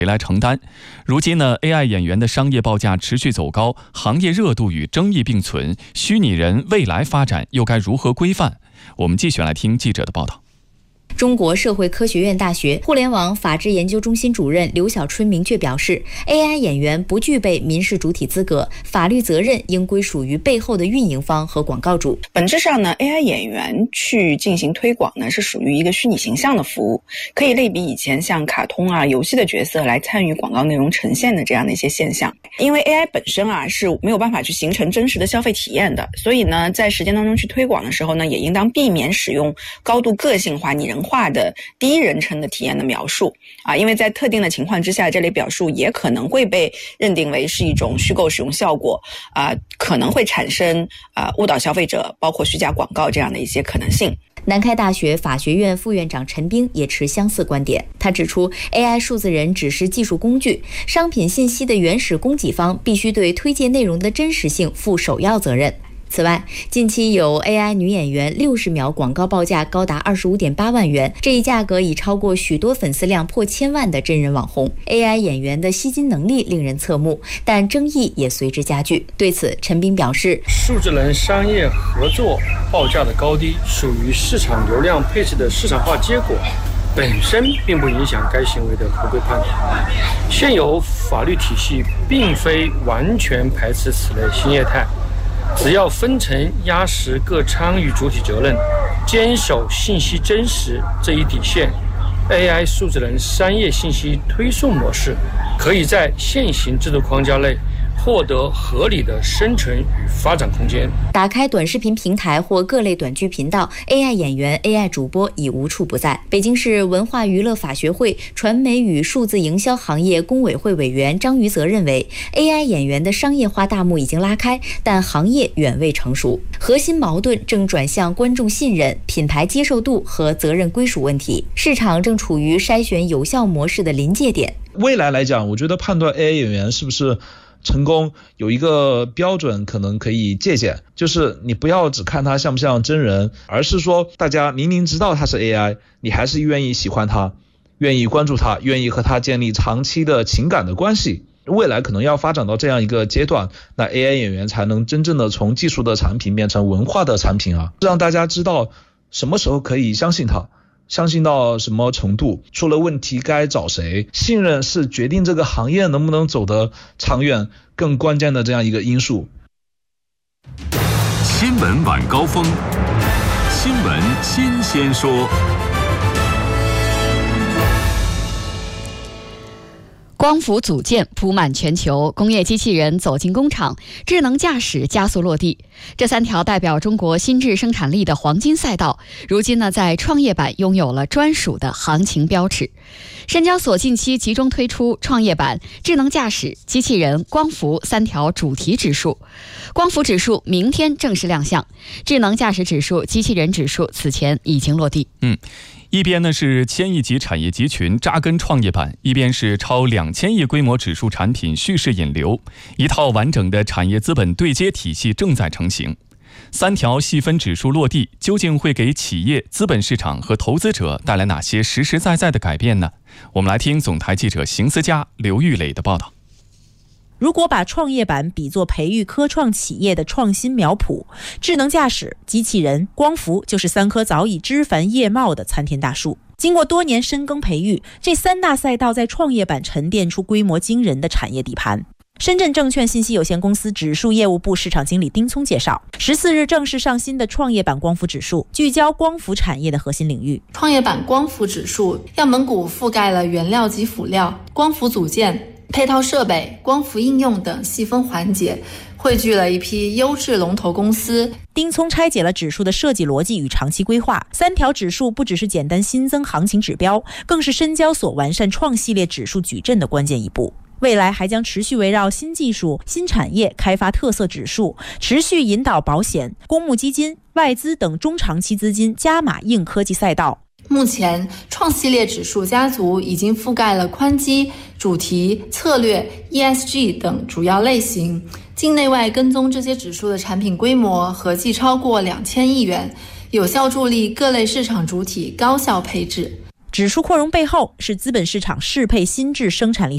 来承担。如今呢 ，AI 演员的商业报价持续走高，行业热度与争议并存，虚拟人未来发展又该如何规范？我们继续来听记者的报道。 中国社会科学院大学互联网法治研究中心主任刘小春明确表示 ，AI 演员不具备民事主体资格，法律责任应归属于背后的运营方和广告主。 本质上呢 ，AI 演员去进行推广呢，是属于一个虚拟形象的服务，可以类比以前像卡通啊、游戏的角色来参与广告内容呈现的这样的一些现象。因为 AI 本身啊是没有办法去形成真实的消费体验的，所以呢，在实践当中去推广的时候呢，也应当避免使用高度个性化、拟人化的第一人称的体验的描述啊，因为在特定的情况之下，这类表述也可能会被认定为是一种虚构使用效果啊，可能会产生误导消费者，包括虚假广告这样的一些可能性。 南开大学法学院副院长陈冰也持相似观点，他指出 AI 数字人只是技术工具，商品信息的原始供给方必须对推介内容的真实性负首要责任。此外，近期有 AI 女演员60秒广告报价高达25.8万元，这一价格已超过许多粉丝量破1000万的真人网红。AI 演员的吸金能力令人侧目，但争议也随之加剧。对此，陈斌表示， 数字人商业合作报价的高低属于市场流量配置的市场化结果，本身并不影响该行为的合规判断。现有法律体系并非完全排斥此类新业态，只要分层压实各参与主体责任，坚守信息真实这一底线， AI 数字人商业信息推送模式可以在现行制度框架内获得合理的生存与发展空间。 打开短视频平台或各类短剧频道， AI 演员、AI 主播已无处不在。北京市文化娱乐法学会传媒与数字营销行业工委会委员张于泽认为， AI 演员的商业化大幕已经拉开，但行业远未成熟，核心矛盾正转向观众信任、品牌接受度和责任归属问题，市场正处于筛选有效模式的临界点。 未来来讲，我觉得判断 AI 演员是不是成功有一个标准可能可以借鉴，就是你不要只看他像不像真人，而是说大家明明知道他是 AI， 你还是愿意喜欢他，愿意关注他，愿意和他建立长期的情感的关系。未来可能要发展到这样一个阶段，那 AI 演员才能真正的从技术的产品变成文化的产品啊，让大家知道什么时候可以相信他，相信到什么程度，出了问题该找谁，信任是决定这个行业能不能走得长远更关键的这样一个因素。 新闻晚高峰，新闻新鲜说。 光伏组件铺满全球，工业机器人走进工厂，智能驾驶加速落地。这3条代表中国新质生产力的黄金赛道，如今呢，在创业板拥有了专属的行情标尺。深交所近期集中推出创业板、智能驾驶、机器人、光伏3条主题指数。光伏指数明天正式亮相，智能驾驶指数、机器人指数此前已经落地。 一边呢是千亿级产业集群扎根创业板，一边是超2000亿规模指数产品蓄势引流，一套完整的产业资本对接体系正在成型。3条细分指数落地，究竟会给企业、资本市场和投资者带来哪些实实在在的改变呢？我们来听总台记者邢思佳、刘玉磊的报道。 如果把创业板比作培育科创企业的创新苗圃，智能驾驶、机器人、光伏就是3棵早已枝繁叶茂的参天大树。经过多年深耕培育，这3大赛道在创业板沉淀出规模惊人的产业底盘。深圳证券信息有限公司指数业务部市场经理丁聪介绍，14日正式上新的创业板光伏指数，聚焦光伏产业的核心领域。 创业板光伏指数样本股覆盖了原料及辅料、光伏组件、配套设备、光伏应用等细分环节，汇聚了一批优质龙头公司。 丁聪拆解了指数的设计逻辑与长期规划，3条指数不只是简单新增行情指标，更是深交所完善创系列指数矩阵的关键一步。未来还将持续围绕新技术、新产业开发特色指数，持续引导保险、公募基金、外资等中长期资金加码硬科技赛道。 目前创系列指数家族已经覆盖了宽基、主题、策略、ESG 等主要类型，境内外跟踪这些指数的产品规模合计超过2000亿元，有效助力各类市场主体高效配置。 指数扩容背后是资本市场适配新质生产力